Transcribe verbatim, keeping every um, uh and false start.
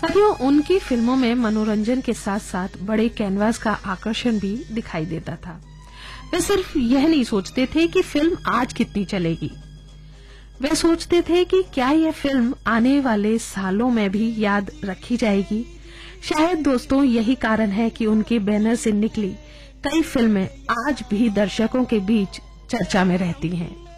साथियों, उनकी फिल्मों में मनोरंजन के साथ साथ बड़े कैनवास का आकर्षण भी दिखाई देता था। वे सिर्फ यह नहीं सोचते थे कि फिल्म आज कितनी चलेगी, वे सोचते थे कि क्या यह फिल्म आने वाले सालों में भी याद रखी जाएगी। शायद दोस्तों यही कारण है कि उनके बैनर से निकली कई फिल्में आज भी दर्शकों के बीच चर्चा में रहती हैं।